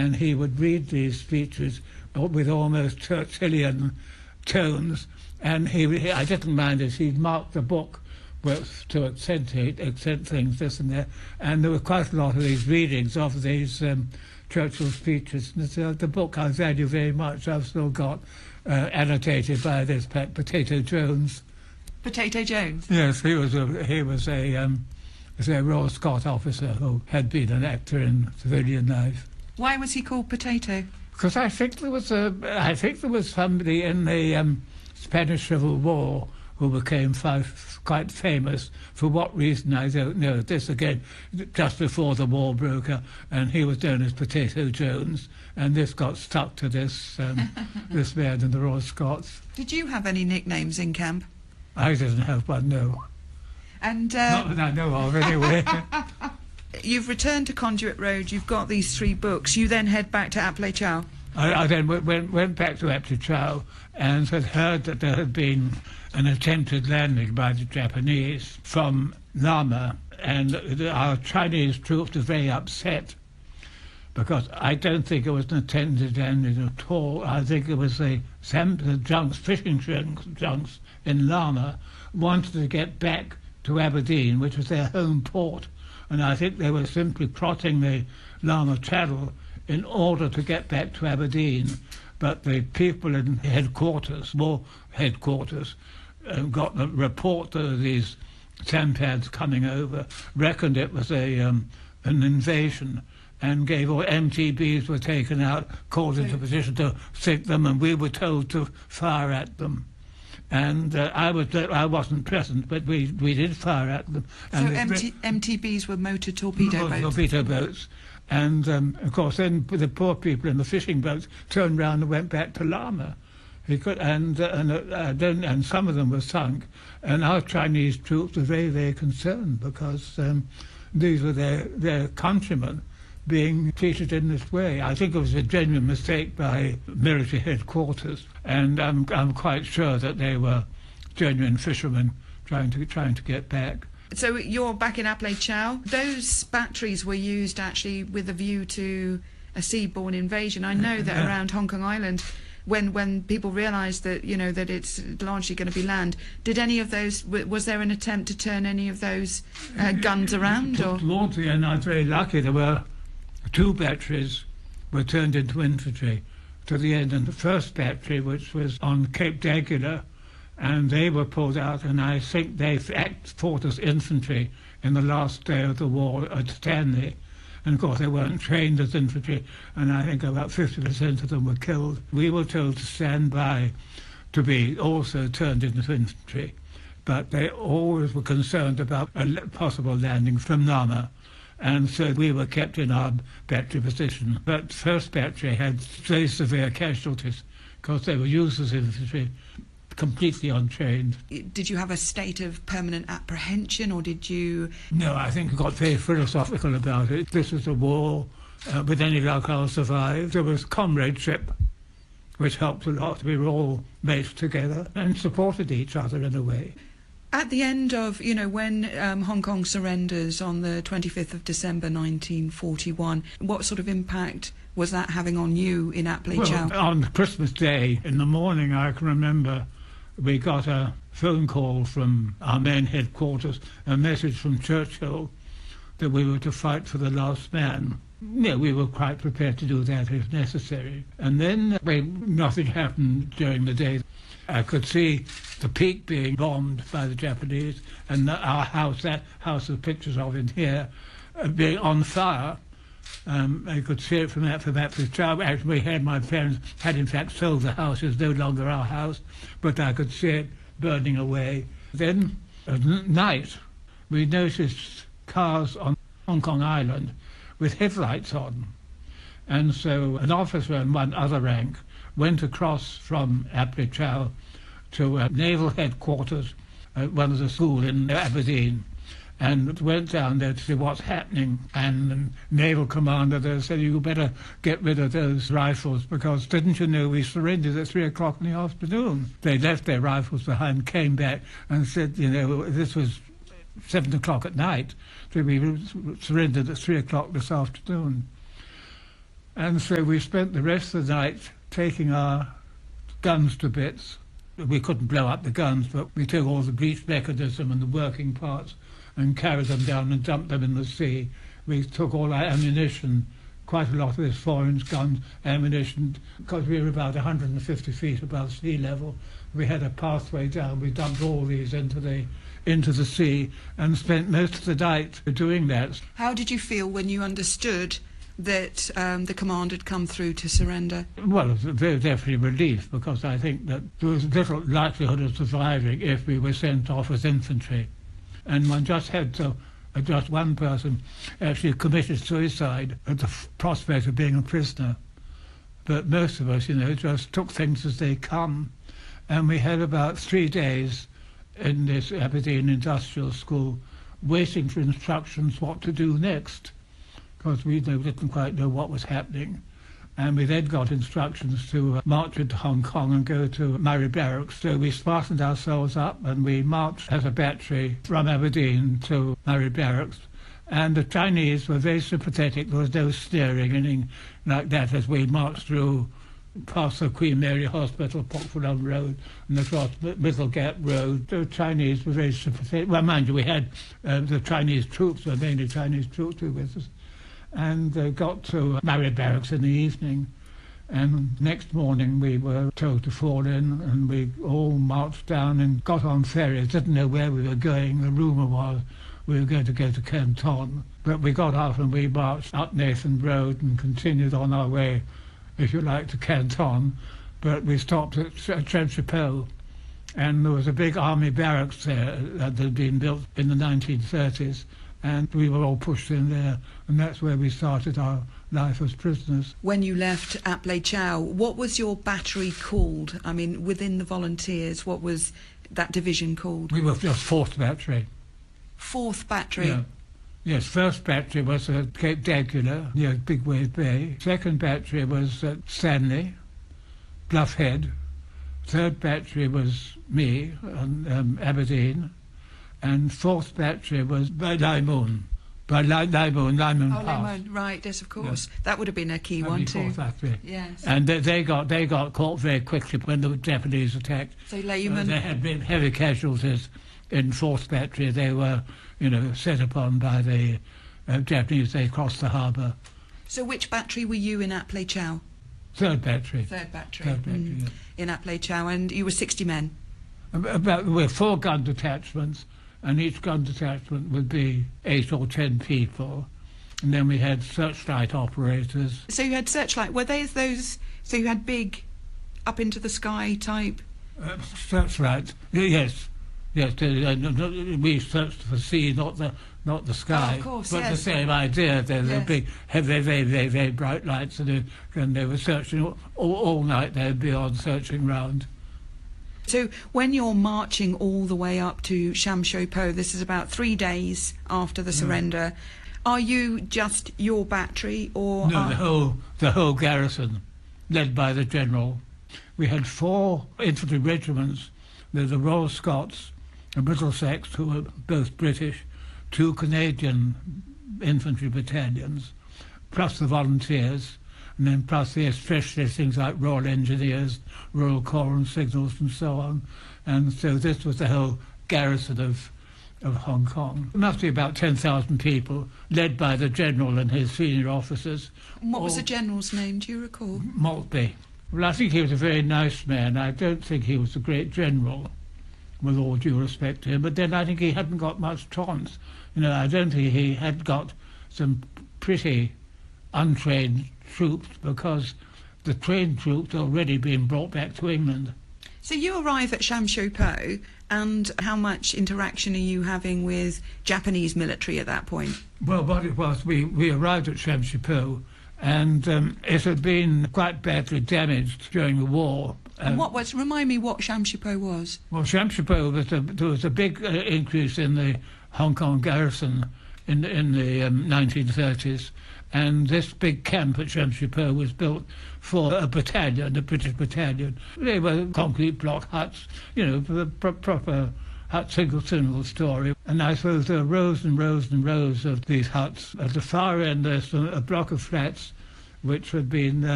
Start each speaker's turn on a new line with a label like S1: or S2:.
S1: and he would read these speeches with almost Churchillian tones, and I didn't mind it. He'd mark the book to accent things, this and that, and there were quite a lot of these readings of these Churchill speeches. And the book I value very much. I've still got annotated by this Potato Jones.
S2: Potato Jones?
S1: Yes, he was a Royal Scot officer who had been an actor in civilian life.
S2: Why was he called Potato?
S1: Because I think there was somebody in the Spanish Civil War who became quite famous. For what reason, I don't know. This, again, just before the war broke out, and he was known as Potato Jones, and this got stuck to this this man in the Royal Scots.
S2: Did you have any nicknames in camp?
S1: I didn't have one, no.
S2: And
S1: not that I know of, anyway.
S2: You've returned to Conduit Road, you've got these 3 books, you then head back to Ap Chow.
S1: I then went back to Ap Chow and had heard that there had been an attempted landing by the Japanese from Lama, and our Chinese troops were very upset because I don't think it was an attempted landing at all. I think it was the fishing junks in Lama wanted to get back to Aberdeen, which was their home port, and I think they were simply crossing the Lama Channel in order to get back to Aberdeen. But the people in war headquarters, got the report that these sampads coming over, reckoned it was an invasion, and gave all MTBs were taken out, called into position to sink them, and we were told to fire at them. And I wasn't present, but we did fire at them.
S2: And so MTBs were motor torpedo boats?
S1: Torpedo boats. And, of course, then the poor people in the fishing boats turned round and went back to Lama. And some of them were sunk. And our Chinese troops were very, very concerned because these were their countrymen being treated in this way. I think it was a genuine mistake by military headquarters, and I'm quite sure that they were genuine fishermen trying to get back.
S2: So you're back in Ap Chow. Those batteries were used actually with a view to a seaborne invasion. I know that around Hong Kong Island, when people realised that that it's largely going to be land, did any of those? Was there an attempt to turn any of those guns around?
S1: Largely, and I was very lucky. There were 2 batteries were turned into infantry to the end, and the first battery, which was on Cape d'Aguilar, and they were pulled out, and I think they fought as infantry in the last day of the war at Stanley. And of course they weren't trained as infantry, and I think about 50% of them were killed. We were told to stand by to be also turned into infantry, but they always were concerned about a possible landing from Lama. And so we were kept in our battery position. But first battery had very severe casualties because they were used as infantry, completely untrained.
S2: Did you have a state of permanent apprehension, or did you...
S1: No, I think we got very philosophical about it. This was a war. With any luck, I'll survive. There was comradeship, which helped a lot. We were all mates together and supported each other in a way.
S2: At the end of, when Hong Kong surrenders on the 25th of December 1941, what sort of impact was that having on you in Ap Chow?
S1: Well, on Christmas Day, in the morning, I can remember we got a phone call from our main headquarters, a message from Churchill that we were to fight for the last man. Yeah, we were quite prepared to do that if necessary. And then nothing happened during the day. I could see the Peak being bombed by the Japanese, and our house, that house with pictures of in here, being on fire. I could see it from that Chow. Actually, my parents had in fact sold the house. It was no longer our house, but I could see it burning away. Then at night, we noticed cars on Hong Kong Island with headlights on. And so an officer and one other rank went across from Ap Chow to naval headquarters at one of the schools in Aberdeen, and went down there to see what's happening. And the naval commander there said, "You better get rid of those rifles, because didn't you know we surrendered at 3 o'clock in the afternoon?" They left their rifles behind, came back and said, this was 7 o'clock at night, so we surrendered at 3 o'clock this afternoon. And so we spent the rest of the night taking our guns to bits. We couldn't blow up the guns, but we took all the breech mechanism and the working parts and carried them down and dumped them in the sea. We took all our ammunition, quite a lot of this foreign guns, ammunition, because we were about 150 feet above sea level. We had a pathway down. We dumped all these into the sea and spent most of the night doing that.
S2: How did you feel when you understood that the command had come through to surrender?
S1: Well, it was definitely relief, because I think that there was little likelihood of surviving if we were sent off as infantry. And one just had to, just one person actually committed suicide at the prospect of being a prisoner. But most of us, just took things as they come. And we had about 3 days in this Aberdeen Industrial School waiting for instructions what to do next, because we didn't quite know what was happening. And we then got instructions to march into Hong Kong and go to Murray Barracks. So we smartened ourselves up and we marched as a battery from Aberdeen to Murray Barracks. And the Chinese were very sympathetic. There was no sneering, anything like that, as we marched through past the Queen Mary Hospital, Portfordham Road, and across Middle Gap Road. The Chinese were very sympathetic. Well, mind you, we had the Chinese troops, were mainly Chinese troops who were with us. And got to Murray Barracks in the evening, and next morning we were told to fall in, and we all marched down and got on ferries. Didn't know where we were going. The rumour was we were going to go to Canton, but we got off and we marched up Nathan Road and continued on our way, if you like, to Canton. But we stopped at Trenchapel, and there was a big army barracks there that had been built in the 1930s. And we were all pushed in there, and that's where we started our life as prisoners.
S2: When you left Apley Chow, what was your battery called? I mean, within the volunteers, what was that division called?
S1: We were just 4th Battery.
S2: 4th Battery?
S1: Yeah. Yes, 1st Battery was at Cape D'Aguilar, near Big Wave Bay. 2nd Battery was at Stanley, Bluff Head. 3rd Battery was me, Aberdeen. And 4th Battery was by Lymoon Pass.
S2: Right, yes, of course. Yeah. That would have been a key
S1: That'd
S2: one
S1: be
S2: too.
S1: 4th Battery.
S2: Yes.
S1: And they got caught very quickly when the Japanese attacked.
S2: So Lymoon...
S1: there had been heavy casualties in 4th Battery. They were, set upon by the Japanese. They crossed the harbour.
S2: So which battery were you in Apley Chow?
S1: 3rd Battery.
S2: 3rd Battery.
S1: 3rd Battery, yeah.
S2: In Apley Chow, and you were 60 men?
S1: We're 4 gun detachments, and each gun detachment would be 8 or 10 people. And then we had searchlight operators.
S2: So you had searchlight. Were they those... So you had big, up into the sky type...
S1: Searchlights, yes. Yes, we searched for sea, not the sky.
S2: Oh, of course,
S1: but
S2: yes.
S1: the same idea. They're
S2: Yes.
S1: big, very, very, very bright lights, and they were searching all night. They'd be on searching round.
S2: So when you're marching all the way up to Sham Shui Po, this is about 3 days after the surrender, are you just your battery, or...
S1: No, the whole garrison, led by the general. We had 4 infantry regiments. There's the Royal Scots, the Middlesex, who were both British, 2 Canadian infantry battalions, plus the volunteers, and then plus the especially things like Royal Engineers, Royal Corps and Signals and so on. And so this was the whole garrison of Hong Kong. It must be about 10,000 people, led by the general and his senior officers.
S2: And what was the general's name, do you recall?
S1: Maltby. Well, I think he was a very nice man. I don't think he was a great general, with all due respect to him. But then I think he hadn't got much chance. I don't think he had got some pretty untrained troops, because the trained troops had already been brought back to England.
S2: So you arrive at Sham Shui Po, and how much interaction are you having with Japanese military at that point?
S1: Well, what it was, we arrived at Sham Shui Po, and it had been quite badly damaged during the war.
S2: And remind me what Sham Shui Po was.
S1: Well, Sham Shui Po, there was a big increase in the Hong Kong garrison in the 1930s, and this big camp at Sham Shui Po was built for a battalion, a British battalion. They were concrete block huts, the proper hut, single story. And I suppose there are rows and rows and rows of these huts. At the far end, there's a block of flats which had been